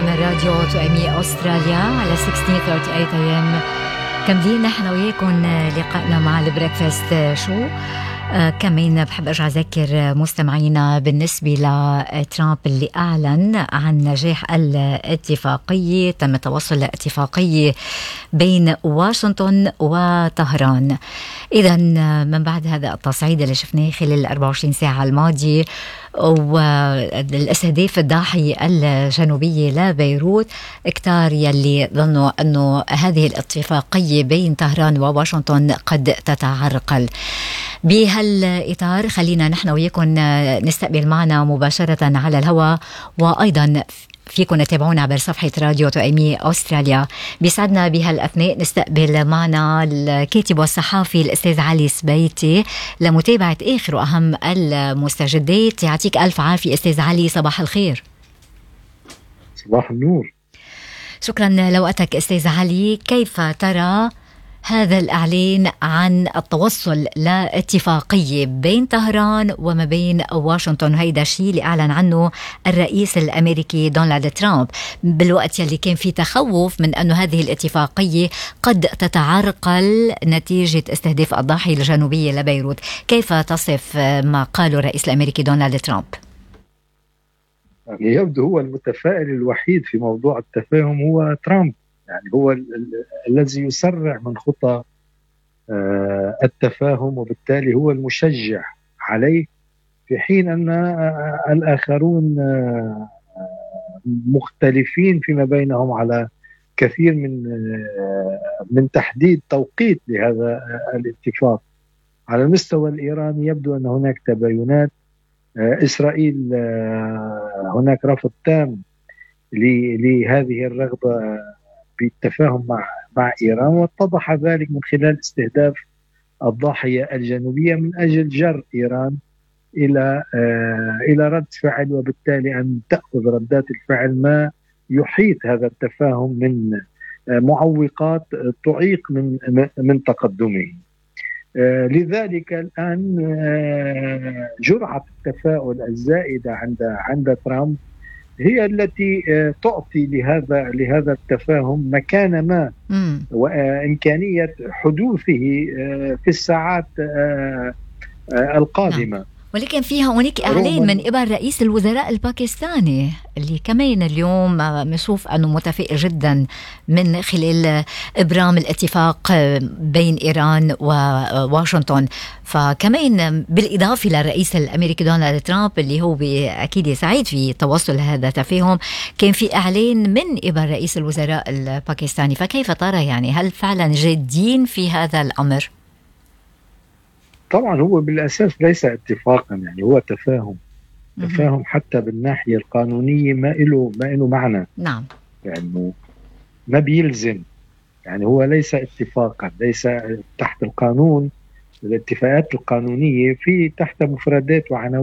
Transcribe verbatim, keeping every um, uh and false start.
من راديو تو ام اي أستراليا على ستة عشر ثلاثين وثمانين اي ام. كملين نحن وياكم لقائنا مع البريكفاست شو. آه كمان بحب أرجع أذكر مستمعينا بالنسبة لترامب اللي أعلن عن نجاح الاتفاقية. تم التوصل لاتفاقية بين واشنطن وطهران. إذا من بعد هذا التصعيد اللي شفناه خلال الأربع وعشرين ساعة الماضية والاستهداف الضاحية الجنوبية لبيروت، كتار يلي ظنوا أنه هذه الاتفاقية بين طهران وواشنطن قد تتعرقل. بهالإطار خلينا نحن وياكم نستقبل معنا مباشرة على الهواء، وأيضا فيكم تتابعونا عبر صفحة راديو تو ام اي أستراليا. بيسعدنا بهالأثناء نستقبل معنا الكاتب والصحافي الأستاذ علي سبيتي لمتابعة آخر وأهم المستجدات. يعطيك ألف عافية أستاذ علي، صباح الخير. صباح النور. شكرا لوقتك أستاذ علي. كيف ترى هذا الإعلان عن التوصل لاتفاقية بين طهران وما بين واشنطن؟ هيدا الشيء اللي أعلن عنه الرئيس الأمريكي دونالد ترامب بالوقت يلي كان في تخوف من أنه هذه الاتفاقية قد تتعرقل نتيجة استهداف الضاحية الجنوبية لبيروت. كيف تصف ما قاله الرئيس الأمريكي دونالد ترامب؟ يبدو هو المتفائل الوحيد في موضوع التفاهم هو ترامب، يعني هو ال- ال- الذي يسرع من خطى آه التفاهم، وبالتالي هو المشجع عليه، في حين أن آه الآخرون آه مختلفين فيما بينهم على كثير من آه من تحديد توقيت لهذا آه الاتفاق. على المستوى الإيراني يبدو أن هناك تباينات. آه إسرائيل آه هناك رفض تام لهذه الرغبة بالتفاهم مع مع إيران، واتضح ذلك من خلال استهداف الضاحية الجنوبية من أجل جر إيران إلى آه إلى رد فعل، وبالتالي أن تأخذ ردات الفعل ما يحيط هذا التفاهم من آه معوقات تعيق من من تقدمه. آه لذلك الآن آه جرعة التفاؤل الزائدة عند عند ترامب هي التي تعطي لهذا لهذا التفاهم مكانة ما مم. وإمكانية حدوثه في الساعات القادمة. نعم. ولكن فيها هناك إعلان من قبل رئيس الوزراء الباكستاني اللي كمان اليوم بنشوف أنه متفائل جدا من خلال إبرام الاتفاق بين إيران وواشنطن. فكمان بالإضافة للرئيس الأمريكي دونالد ترامب اللي هو أكيد سعيد في توصل هذا التفاهم، كان في إعلان من قبل رئيس الوزراء الباكستاني. فكيف ترى يعني هل فعلا جادين في هذا الأمر؟ طبعا هو بالأساس ليس اتفاقا، يعني هو تفاهم. مم. تفاهم حتى بالناحية القانونية ما له ما له معنى. نعم. يعني ما بيلزم، يعني هو ليس اتفاقا، ليس تحت القانون. الاتفاقات القانونية في تحت مفردات وعناوين